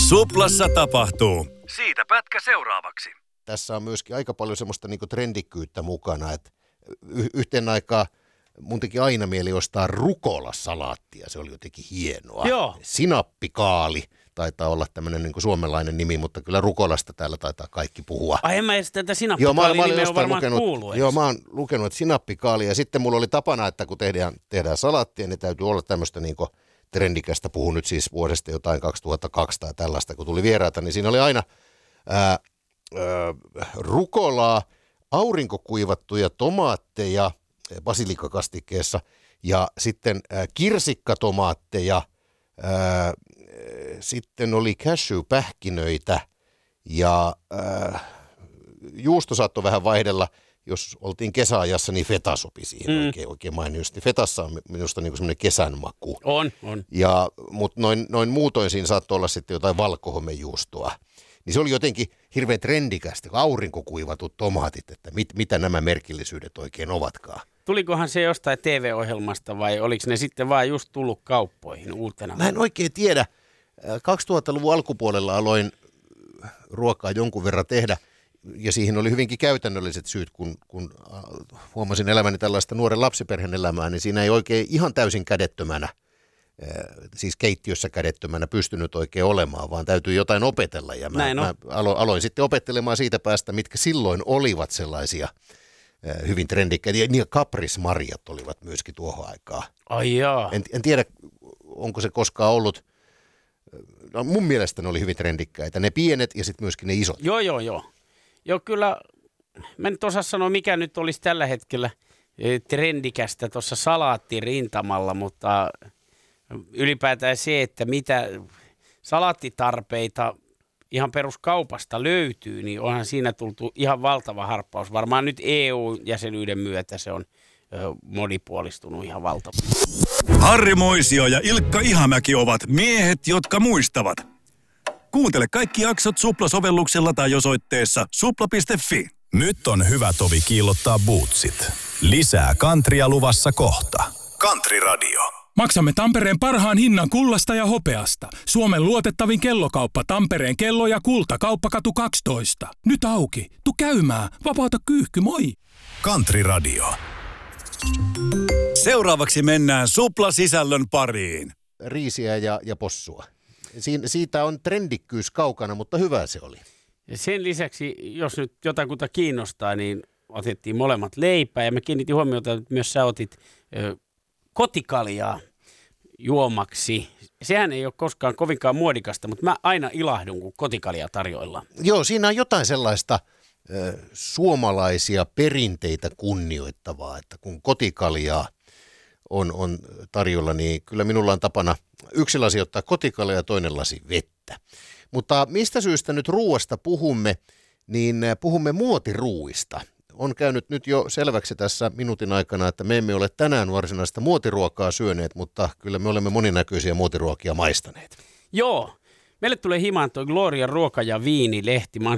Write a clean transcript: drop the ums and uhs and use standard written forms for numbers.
Suplassa tapahtuu. Siitä pätkä seuraavaksi. Tässä on myöskin aika paljon semmoista niinku trendikkyyttä mukana, että yhteen aikaan mun teki aina mieli ostaa rukolasalaattia, se oli jotenkin hienoa. Joo. Sinappikaali taitaa olla tämmöinen niinku suomalainen nimi, mutta kyllä rukolasta täällä taitaa kaikki puhua. Ai en mä edes tätä sinappikaali-nimeä on varmaan kuullut. Joo, mä oon lukenut, että sinappikaali, ja sitten mulla oli tapana, että kun tehdään salaattia, niin täytyy olla tämmöistä niinku trendikästä, puhun nyt siis vuodesta jotain 2002 tai tällaista, kun tuli vieraita, niin siinä oli aina rukolaa, aurinkokuivattuja tomaatteja basilikakastikkeessa ja sitten kirsikkatomaatteja, sitten oli cashew-pähkinöitä ja juusto saattoi vähän vaihdella. Jos oltiin kesäajassa, niin feta sopi siihen oikein mainiosti. Fetassa on minusta niin semmoinen kesän maku. On. Mutta noin muutoin siinä saattoi olla sitten jotain valkohomejuustoa. Niin se oli jotenkin hirveän trendikästä, aurinkokuivatut tomaatit, että mitä nämä merkillisyydet oikein ovatkaan. Tulikohan se jostain TV-ohjelmasta vai oliko ne sitten vaan just tullut kauppoihin uutena? Mä en oikein tiedä. 2000-luvun alkupuolella aloin ruokaa jonkun verran tehdä. Ja siihen oli hyvinkin käytännölliset syyt, kun huomasin elämäni tällaista nuoren lapsiperheen elämää, niin siinä ei oikein ihan täysin kädettömänä, siis keittiössä kädettömänä pystynyt oikein olemaan, vaan täytyy jotain opetella. Ja mä aloin sitten opettelemaan siitä päästä, mitkä silloin olivat sellaisia hyvin trendikkäitä. Ja niin kaprismarjat olivat myöskin tuohon aikaan. Ai jaa. En tiedä, onko se koskaan ollut, no mun mielestä ne oli hyvin trendikkäitä. Ne pienet ja sitten myöskin ne isot. Joo. Joo, kyllä, mä nyt osaa sanoa, mikä nyt olisi tällä hetkellä trendikästä tuossa salaattirintamalla, mutta ylipäätään se, että mitä salaattitarpeita ihan peruskaupasta löytyy, niin onhan siinä tultu ihan valtava harppaus. Varmaan nyt EU-jäsenyyden myötä se on monipuolistunut ihan valtavasti. Harri Moisio ja Ilkka Ihamäki ovat miehet, jotka muistavat. Kuuntele kaikki jaksot Supla-sovelluksella tai osoitteessa supla.fi. Nyt on hyvä tovi kiillottaa bootsit. Lisää kantria luvassa kohta. Country Radio. Maksamme Tampereen parhaan hinnan kullasta ja hopeasta. Suomen luotettavin kellokauppa Tampereen kello- ja kulta. Kauppakatu 12. Nyt auki. Tu käymään. Vapauta kyyhky, moi. Country Radio. Seuraavaksi mennään Supla-sisällön pariin. Riisiä ja possua. Siitä on trendikkyys kaukana, mutta hyvä se oli. Ja sen lisäksi, jos nyt jotakuta kiinnostaa, niin otettiin molemmat leipää. Ja mä kiinnitin huomiota, että myös sä otit kotikaljaa juomaksi. Sehän ei ole koskaan kovinkaan muodikasta, mutta mä aina ilahdun, kun kotikaljaa tarjoillaan. Joo, siinä on jotain sellaista suomalaisia perinteitä kunnioittavaa, että kun kotikaljaa on tarjolla, niin kyllä minulla on tapana yksi lasi ottaa kotikaljaa ja toinen lasi vettä. Mutta mistä syystä nyt ruuasta puhumme, niin puhumme muotiruuista. On käynyt nyt jo selväksi tässä minuutin aikana, että me emme ole tänään varsinaista muotiruokaa syöneet, mutta kyllä me olemme moninäköisiä muotiruokia maistaneet. Joo. Meille tulee himaan tuo Gloria ruoka- ja viinilehti. Mä oon